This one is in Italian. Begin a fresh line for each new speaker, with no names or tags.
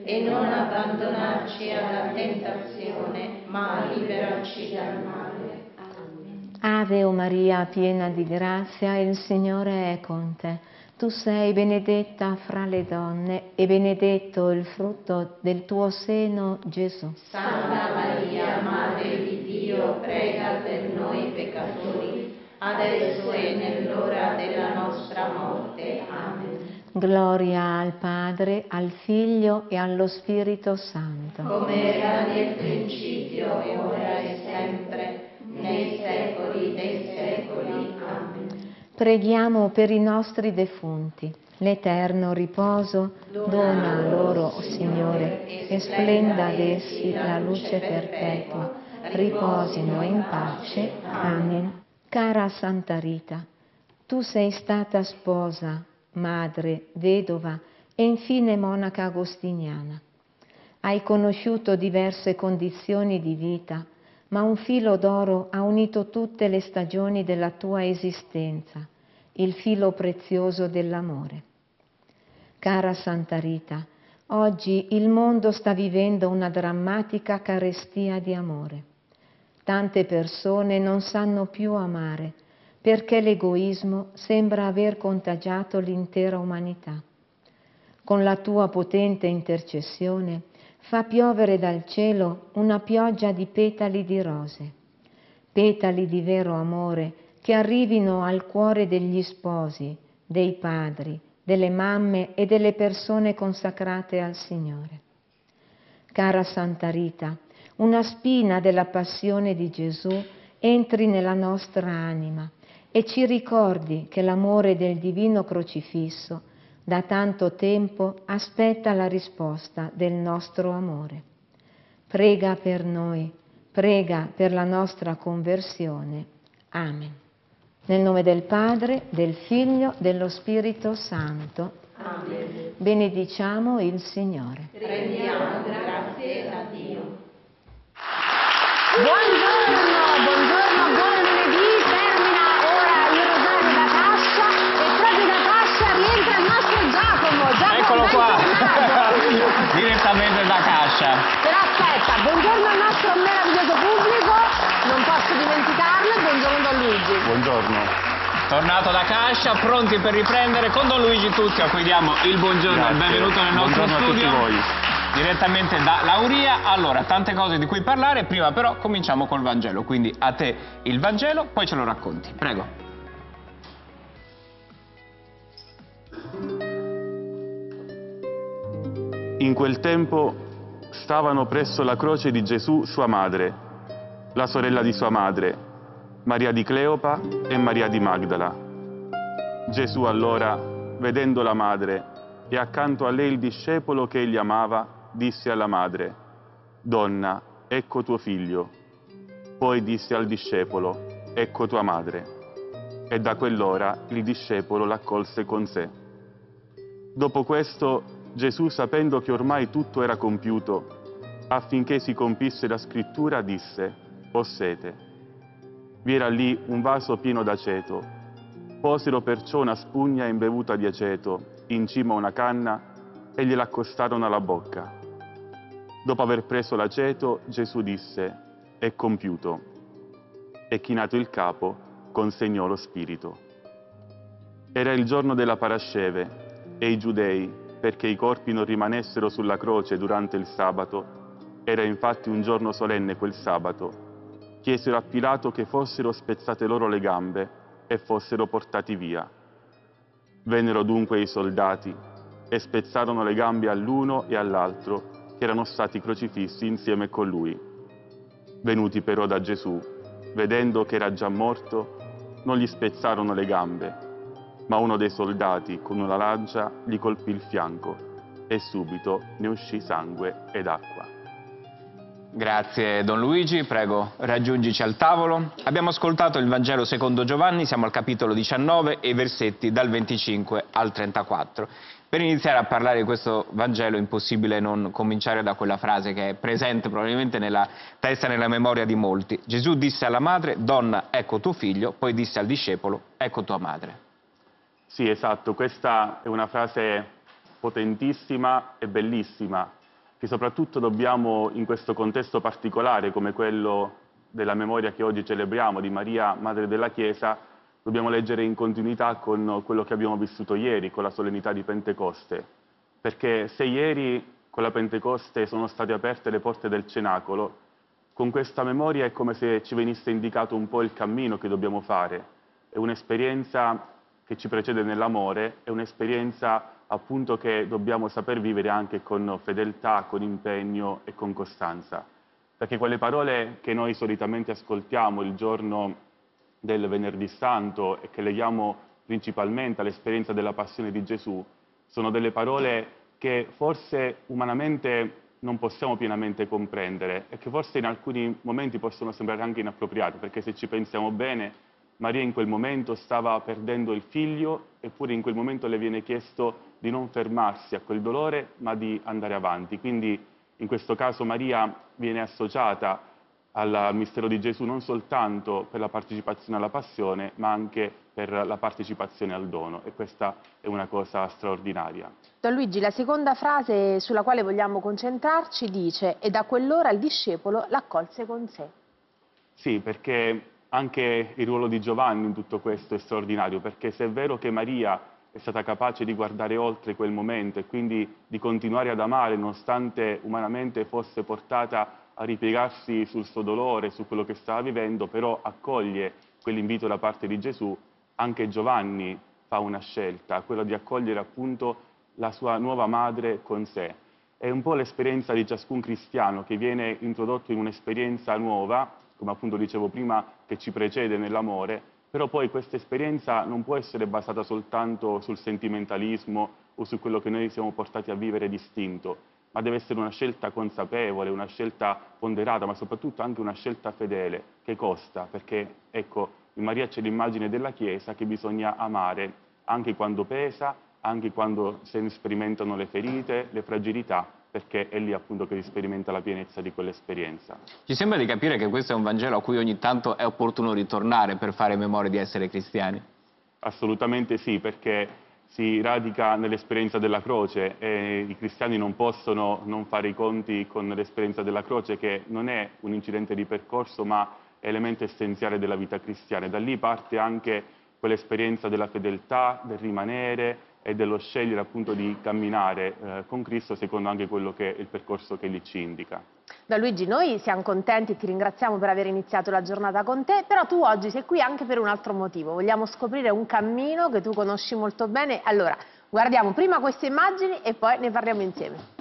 e non abbandonarci alla tentazione, ma liberaci dal male. Amen.
Ave o Maria, piena di grazia, il Signore è con te. Tu sei benedetta fra le donne e benedetto il frutto del tuo seno, Gesù.
Santa Maria, Madre di Dio, prega per noi peccatori, adesso e nell'ora della nostra morte. Amen.
Gloria al Padre, al Figlio e allo Spirito Santo.
Come era nel principio, e ora e sempre, nei secoli dei secoli. Amen.
Preghiamo per i nostri defunti. L'eterno riposo dona loro, o Signore, e splenda ad essi la luce perpetua. Riposino in pace. Amen. Cara Santa Rita, tu sei stata sposa, madre, vedova e infine monaca agostiniana. Hai conosciuto diverse condizioni di vita, ma un filo d'oro ha unito tutte le stagioni della tua esistenza, il filo prezioso dell'amore. Cara Santa Rita, oggi il mondo sta vivendo una drammatica carestia di amore. Tante persone non sanno più amare perché l'egoismo sembra aver contagiato l'intera umanità. Con la tua potente intercessione fa piovere dal cielo una pioggia di petali di rose, petali di vero amore che arrivino al cuore degli sposi, dei padri, delle mamme e delle persone consacrate al Signore. Cara Santa Rita, una spina della passione di Gesù entri nella nostra anima e ci ricordi che l'amore del divino crocifisso da tanto tempo aspetta la risposta del nostro amore. Prega per noi, prega per la nostra conversione. Amen. Nel nome del Padre, del Figlio, dello Spirito Santo.
Amen.
Benediciamo il Signore.
Rendiamo grazie a Dio.
Buongiorno, buon lunedì, termina ora il rosario da Cascia e proprio da Cascia rientra il nostro Giacomo.
Eccolo qua,
bentornato.
direttamente da Cascia.
Però aspetta, buongiorno al nostro meraviglioso pubblico, non posso dimenticarlo, buongiorno Don Luigi.
Buongiorno.
Tornato da Cascia, pronti per riprendere con Don Luigi Tuzzi, a cui diamo il buongiorno e il benvenuto nel nostro
Buongiorno
studio.
a tutti voi.
Direttamente da Lauria. Allora, tante cose di cui parlare, prima però cominciamo col Vangelo, quindi a te il Vangelo, poi ce lo racconti. Prego.
In quel tempo stavano presso la croce di Gesù sua madre, la sorella di sua madre, Maria di Cleopa e Maria di Magdala. Gesù allora, vedendo la madre e accanto a lei il discepolo che egli amava, disse alla madre: «Donna, ecco tuo figlio». Poi disse al discepolo: «Ecco tua madre». E da quell'ora il discepolo l'accolse con sé. Dopo questo, Gesù, sapendo che ormai tutto era compiuto, affinché si compisse la scrittura, disse: «Ho sete». Vi era lì un vaso pieno d'aceto. Posero perciò una spugna imbevuta di aceto in cima a una canna e gliel'accostarono alla bocca. Dopo aver preso l'aceto, Gesù disse: «È compiuto». E chinato il capo, consegnò lo spirito. Era il giorno della Parasceve e i giudei, perché i corpi non rimanessero sulla croce durante il sabato, era infatti un giorno solenne quel sabato, chiesero a Pilato che fossero spezzate loro le gambe e fossero portati via. Vennero dunque i soldati e spezzarono le gambe all'uno e all'altro, che erano stati crocifissi insieme con lui. Venuti però da Gesù, vedendo che era già morto, non gli spezzarono le gambe, ma uno dei soldati con una lancia gli colpì il fianco e subito ne uscì sangue ed acqua.
Grazie Don Luigi, prego raggiungici al tavolo. Abbiamo ascoltato il Vangelo secondo Giovanni, siamo al capitolo 19 e i versetti dal 25 al 34. Per iniziare a parlare di questo Vangelo è impossibile non cominciare da quella frase che è presente probabilmente nella testa e nella memoria di molti. Gesù disse alla madre: «Donna, ecco tuo figlio», poi disse al discepolo: «Ecco tua madre».
Sì, esatto, questa è una frase potentissima e bellissima, che soprattutto dobbiamo, in questo contesto particolare come quello della memoria che oggi celebriamo di Maria, Madre della Chiesa, dobbiamo leggere in continuità con quello che abbiamo vissuto ieri, con la solennità di Pentecoste. Perché se ieri con la Pentecoste sono state aperte le porte del cenacolo, con questa memoria è come se ci venisse indicato un po' il cammino che dobbiamo fare. È un'esperienza che ci precede nell'amore, è un'esperienza appunto che dobbiamo saper vivere anche con fedeltà, con impegno e con costanza. Perché quelle parole che noi solitamente ascoltiamo il giorno del Venerdì Santo e che leghiamo principalmente all'esperienza della passione di Gesù, sono delle parole che forse umanamente non possiamo pienamente comprendere e che forse in alcuni momenti possono sembrare anche inappropriate, perché se ci pensiamo bene, Maria in quel momento stava perdendo il figlio, eppure in quel momento le viene chiesto di non fermarsi a quel dolore, ma di andare avanti. Quindi in questo caso Maria viene associata al mistero di Gesù non soltanto per la partecipazione alla passione, ma anche per la partecipazione al dono, e questa è una cosa straordinaria.
Don Luigi, la seconda frase sulla quale vogliamo concentrarci dice: e da quell'ora il discepolo l'accolse con sé.
Sì, perché anche il ruolo di Giovanni in tutto questo è straordinario, perché se è vero che Maria è stata capace di guardare oltre quel momento e quindi di continuare ad amare, nonostante umanamente fosse portata a ripiegarsi sul suo dolore, su quello che stava vivendo, però accoglie quell'invito da parte di Gesù, anche Giovanni fa una scelta, quella di accogliere appunto la sua nuova madre con sé. È un po' l'esperienza di ciascun cristiano che viene introdotto in un'esperienza nuova, come appunto dicevo prima, che ci precede nell'amore, però poi questa esperienza non può essere basata soltanto sul sentimentalismo o su quello che noi siamo portati a vivere distinto, ma deve essere una scelta consapevole, una scelta ponderata, ma soprattutto anche una scelta fedele, che costa, perché ecco, in Maria c'è l'immagine della Chiesa che bisogna amare anche quando pesa, anche quando se ne sperimentano le ferite, le fragilità, perché è lì appunto che si sperimenta la pienezza di quell'esperienza.
Ci sembra di capire che questo è un Vangelo a cui ogni tanto è opportuno ritornare per fare memoria di essere cristiani?
Assolutamente sì, perché si radica nell'esperienza della croce e i cristiani non possono non fare i conti con l'esperienza della croce, che non è un incidente di percorso ma è elemento essenziale della vita cristiana. Da lì parte anche quell'esperienza della fedeltà, del rimanere e dello scegliere appunto di camminare con Cristo secondo anche quello che è il percorso che Egli ci indica.
Don Luigi, noi siamo contenti e ti ringraziamo per aver iniziato la giornata con te, però tu oggi sei qui anche per un altro motivo. Vogliamo scoprire un cammino che tu conosci molto bene. Allora, guardiamo prima queste immagini e poi ne parliamo insieme.